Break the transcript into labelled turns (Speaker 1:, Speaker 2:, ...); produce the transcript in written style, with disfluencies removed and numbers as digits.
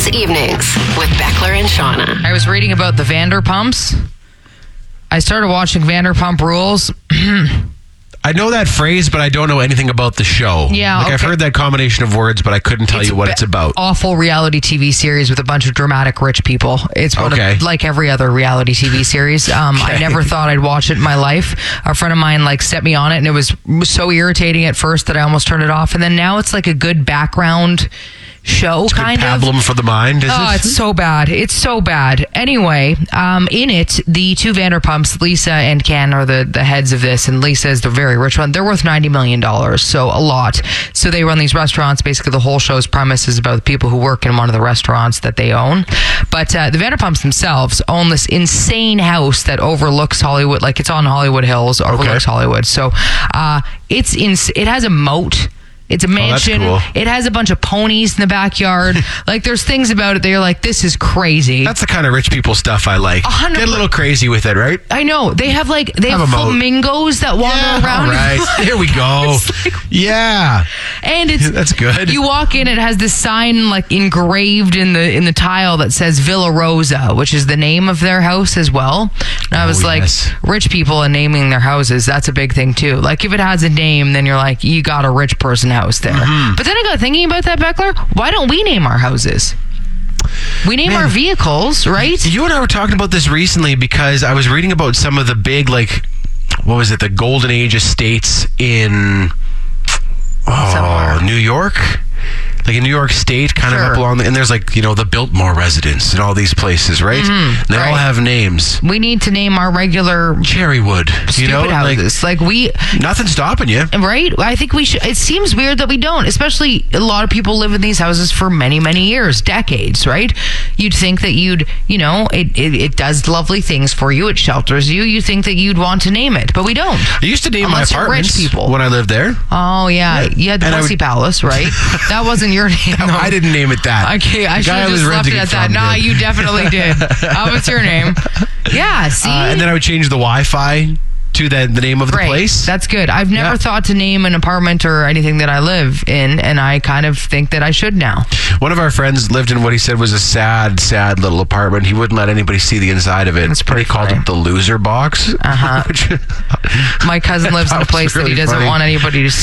Speaker 1: Mo's Evenings with Beckler and Shauna.
Speaker 2: I was reading about the Vanderpumps. I started watching Vanderpump Rules.
Speaker 3: I know that phrase, but I don't know anything about the show.
Speaker 2: Yeah,
Speaker 3: I've heard that combination of words, but I couldn't tell you what it's about.
Speaker 2: Awful reality TV series with a bunch of dramatic rich people. It's like every other reality TV series. I never thought I'd watch it in my life. A friend of mine set me on it, and it was so irritating at first that I almost turned it off. And then now it's like a good background show,
Speaker 3: it's
Speaker 2: kind
Speaker 3: of. Pablum for the mind, is it?
Speaker 2: It's so bad. It's so bad. Anyway, in it, the two Vanderpumps, Lisa and Ken, are the heads of this, and Lisa is the very rich one. They're worth $90 million, so a lot. So they run these restaurants. Basically, the whole show's premise is about the people who work in one of the restaurants that they own. But the Vanderpumps themselves own this insane house that overlooks Hollywood. Like, it's on Hollywood Hills, overlooks Hollywood. So it has a moat. It's a mansion.
Speaker 3: Oh, that's cool.
Speaker 2: It has a bunch of ponies in the backyard. There's things about it that you're like, this is crazy.
Speaker 3: That's the kind of rich people stuff I like. 100%. Get a little crazy with it, right?
Speaker 2: I know. They have flamingos that wander around.
Speaker 3: All right. Here we go. Yeah.
Speaker 2: And
Speaker 3: that's good.
Speaker 2: You walk in, it has this sign engraved in the tile that says Villa Rosa, which is the name of their house as well. And I was rich people and naming their houses, that's a big thing too. Like, if it has a name, then you're like, you got a rich person house there. Mm-hmm. But then I got thinking about that, Beckler. Why don't we name our houses? We name our vehicles, right?
Speaker 3: You and I were talking about this recently because I was reading about some of the big, the Golden Age estates in New York? Like in New York State, kind of up along and there's the Biltmore residence and all these places, right? Mm-hmm. They all have names.
Speaker 2: We need to name our regular
Speaker 3: Cherrywood,
Speaker 2: stupid houses.
Speaker 3: Nothing's stopping you,
Speaker 2: right? I think we should. It seems weird that we don't. Especially a lot of people live in these houses for many, many years, decades, right? You'd think that it does lovely things for you. It shelters you. You think that you'd want to name it, but we don't.
Speaker 3: I used to name my apartments
Speaker 2: rich people.
Speaker 3: When I lived there.
Speaker 2: Oh yeah, you had the Pussy Palace, right? That wasn't your name.
Speaker 3: No, I didn't name it that.
Speaker 2: Okay, I should have just left it at that. Nah, you definitely did. What's your name? Yeah, see?
Speaker 3: And then I would change the Wi-Fi to the name of the place.
Speaker 2: That's good. I've never thought to name an apartment or anything that I live in, and I kind of think that I should now.
Speaker 3: One of our friends lived in what he said was a sad, sad little apartment. He wouldn't let anybody see the inside of it.
Speaker 2: That's pretty
Speaker 3: funny. Called it the loser box.
Speaker 2: My cousin lives in a place that he doesn't want anybody to